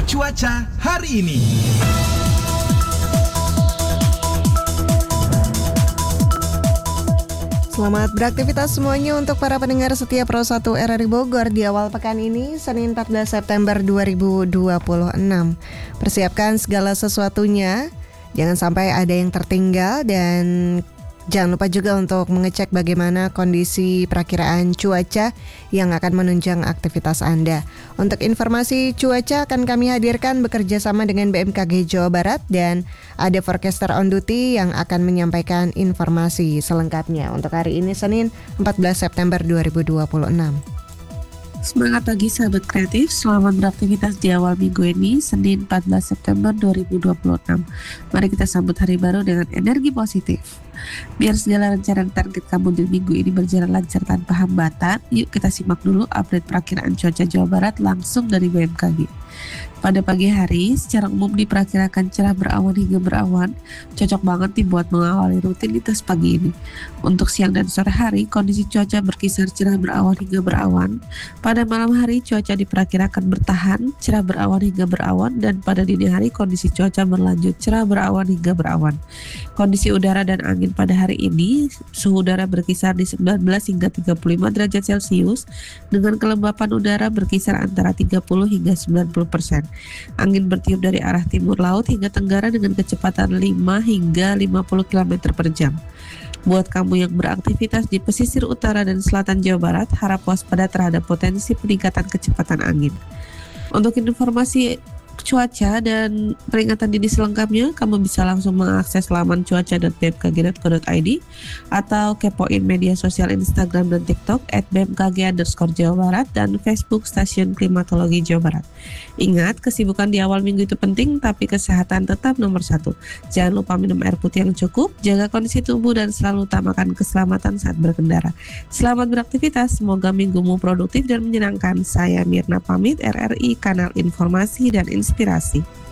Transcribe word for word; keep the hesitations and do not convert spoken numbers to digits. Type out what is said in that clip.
info cuaca hari ini. Selamat beraktivitas semuanya untuk para pendengar setia Pro satu R R I Bogor di awal pekan ini, Senin empat belas September dua ribu dua puluh enam. Persiapkan segala sesuatunya, jangan sampai ada yang tertinggal, dan jangan lupa juga untuk mengecek bagaimana kondisi perakiraan cuaca yang akan menunjang aktivitas Anda. Untuk informasi cuaca akan kami hadirkan bekerja sama dengan B M K G Jawa Barat, dan ada forecaster on duty yang akan menyampaikan informasi selengkapnya untuk hari ini Senin empat belas September dua ribu dua puluh enam. Semangat pagi sahabat kreatif, selamat beraktivitas di awal minggu ini, Senin empat belas September dua ribu dua puluh enam. Mari kita sambut hari baru dengan energi positif. Biar segala rencana dan target kamu di minggu ini berjalan lancar tanpa hambatan, yuk kita simak dulu update perakiraan cuaca Jawa Barat langsung dari B M K G. Pada pagi hari, secara umum diperkirakan cerah berawan hingga berawan, cocok banget dibuat mengawali rutinitas pagi ini. Untuk siang dan sore hari, kondisi cuaca berkisar cerah berawan hingga berawan. Pada malam hari, cuaca diperkirakan bertahan, cerah berawan hingga berawan, dan pada dini hari, kondisi cuaca berlanjut cerah berawan hingga berawan. Kondisi udara dan angin pada hari ini, suhu udara berkisar di sembilan belas hingga tiga puluh lima derajat Celcius, dengan kelembapan udara berkisar antara tiga puluh hingga sembilan puluh persen. Angin bertiup dari arah timur laut hingga tenggara dengan kecepatan lima hingga lima puluh kilometer per jam. Buat kamu yang beraktivitas di pesisir utara dan selatan Jawa Barat, harap waspada terhadap potensi peningkatan kecepatan angin. Untuk informasi cuaca dan peringatan dini selengkapnya, kamu bisa langsung mengakses laman cuaca dot b m k g dot co dot i d atau kepoin media sosial Instagram dan TikTok at b m k g underscore Jawa Barat dan Facebook Stasiun Klimatologi Jawa Barat. Ingat, kesibukan di awal minggu itu penting, tapi kesehatan tetap nomor satu. Jangan lupa minum air putih yang cukup, jaga kondisi tubuh, dan selalu utamakan keselamatan saat berkendara. Selamat beraktivitas, semoga minggumu produktif dan menyenangkan. Saya Mirna pamit, R R I, Kanal Informasi dan Inspirasi.